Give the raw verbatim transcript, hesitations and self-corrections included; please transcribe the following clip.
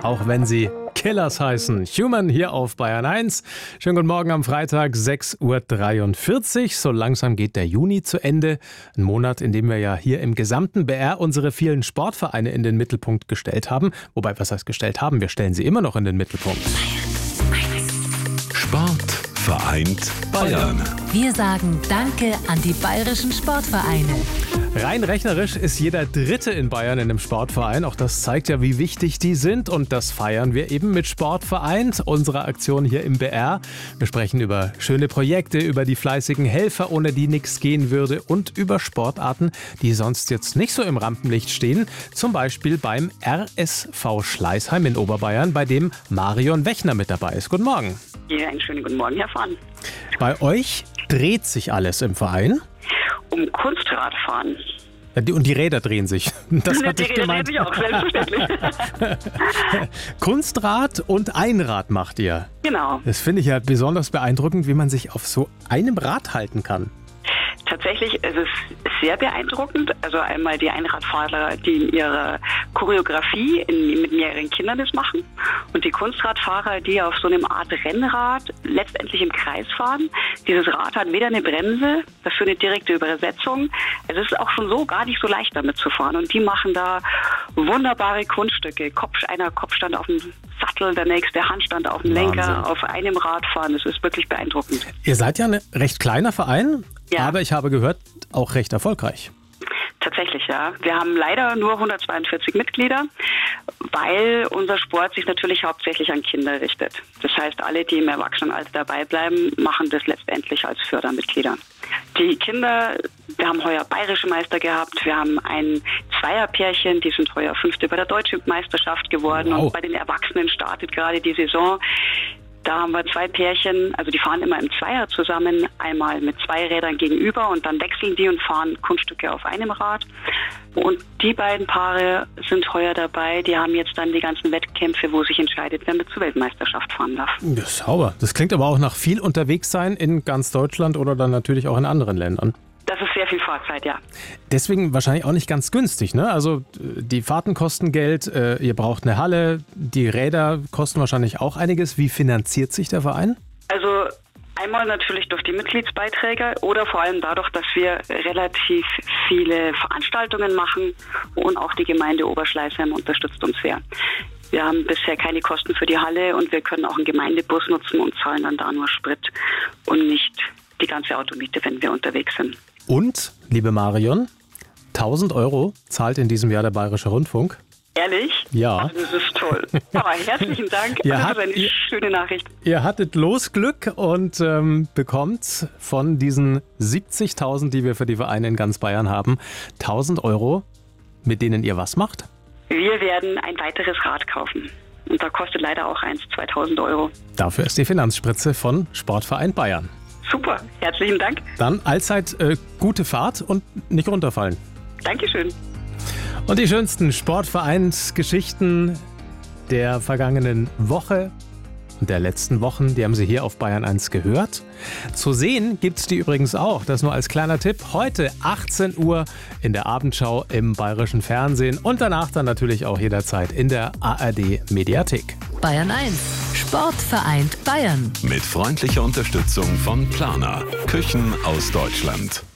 auch wenn sie Killers heißen. Human hier auf Bayern eins. Schönen guten Morgen am Freitag, sechs Uhr dreiundvierzig. So langsam geht der Juni zu Ende. Ein Monat, in dem wir ja hier im gesamten B R unsere vielen Sportvereine in den Mittelpunkt gestellt haben. Wobei, was heißt gestellt haben? Wir stellen sie immer noch in den Mittelpunkt. Sport vereint Bayern. Wir sagen Danke an die bayerischen Sportvereine. Rein rechnerisch ist jeder Dritte in Bayern in einem Sportverein. Auch das zeigt ja, wie wichtig die sind. Und das feiern wir eben mit Sport vereint, unserer Aktion hier im B R. Wir sprechen über schöne Projekte, über die fleißigen Helfer, ohne die nichts gehen würde, und über Sportarten, die sonst jetzt nicht so im Rampenlicht stehen. Zum Beispiel beim R S V Schleißheim in Oberbayern, bei dem Marion Wechner mit dabei ist. Guten Morgen. Ja, einen schönen guten Morgen, Herr Fahn. Bei euch dreht sich alles im Verein? Um Kunstradfahren. Ja, die, und die Räder drehen sich. Das Ja, hatte die ich Räder gemeint. drehen sich auch, selbstverständlich. Kunstrad und Einrad macht ihr. Genau. Das finde ich ja besonders beeindruckend, wie man sich auf so einem Rad halten kann. Tatsächlich ist es sehr beeindruckend. Also einmal die Einradfahrer, die in ihrer Choreografie in, mit mehreren Kindern das machen, und die Kunstradfahrer, die auf so einem Art Rennrad letztendlich im Kreis fahren. Dieses Rad hat weder eine Bremse, dafür eine direkte Übersetzung. Es ist auch schon so gar nicht so leicht, damit zu fahren. Und die machen da wunderbare Kunststücke. Kopf, einer Kopfstand auf dem Sattel, der nächste Handstand auf dem Wahnsinn. Lenker, auf einem Rad fahren. Das ist wirklich beeindruckend. Ihr seid ja ein recht kleiner Verein, Ja. aber ich habe gehört, auch recht erfolgreich. Tatsächlich, ja. Wir haben leider nur hundertzweiundvierzig Mitglieder, weil unser Sport sich natürlich hauptsächlich an Kinder richtet. Das heißt, alle, die im Erwachsenenalter dabei bleiben, machen das letztendlich als Fördermitglieder. Die Kinder, wir haben heuer bayerische Meister gehabt, wir haben ein Zweierpärchen, die sind heuer Fünfte bei der Deutschen Meisterschaft geworden. Wow. Und bei den Erwachsenen startet gerade die Saison. Da haben wir zwei Pärchen, also die fahren immer im Zweier zusammen, einmal mit zwei Rädern gegenüber, und dann wechseln die und fahren Kunststücke auf einem Rad. Und die beiden Paare sind heuer dabei, die haben jetzt dann die ganzen Wettkämpfe, wo sich entscheidet, wer mit zur Weltmeisterschaft fahren darf. Ja, sauber. Das klingt aber auch nach viel unterwegs sein in ganz Deutschland oder dann natürlich auch in anderen Ländern. Das ist sehr viel Fahrzeit, ja. Deswegen wahrscheinlich auch nicht ganz günstig, ne? Also äh, die Fahrten kosten Geld, äh, ihr braucht eine Halle, die Räder kosten wahrscheinlich auch einiges. Wie finanziert sich der Verein? Also einmal natürlich durch die Mitgliedsbeiträge oder vor allem dadurch, dass wir relativ viele Veranstaltungen machen, und auch die Gemeinde Oberschleißheim unterstützt uns sehr. Wir haben bisher keine Kosten für die Halle, und wir können auch einen Gemeindebus nutzen und zahlen dann da nur Sprit und nicht die ganze Automiete, wenn wir unterwegs sind. Und, liebe Marion, tausend Euro zahlt in diesem Jahr der Bayerische Rundfunk. Ehrlich? Ja. Also das ist toll. Aber herzlichen Dank. Ihr Das habt- ist eine ihr- schöne Nachricht. Ihr hattet Losglück und ähm, bekommt von diesen siebzigtausend, die wir für die Vereine in ganz Bayern haben, tausend Euro, mit denen ihr was macht? Wir werden ein weiteres Rad kaufen. Und da kostet leider auch eins zweitausend Euro. Dafür ist die Finanzspritze von Sportverein Bayern. Super, herzlichen Dank. Dann allzeit äh, gute Fahrt und nicht runterfallen. Dankeschön. Und die schönsten Sportvereinsgeschichten der vergangenen Woche und der letzten Wochen, die haben Sie hier auf Bayern eins gehört. Zu sehen gibt es die übrigens auch, das nur als kleiner Tipp, heute achtzehn Uhr in der Abendschau im Bayerischen Fernsehen und danach dann natürlich auch jederzeit in der A R D-Mediathek. Bayern eins. Sport vereint Bayern. Mit freundlicher Unterstützung von Planer. Küchen aus Deutschland.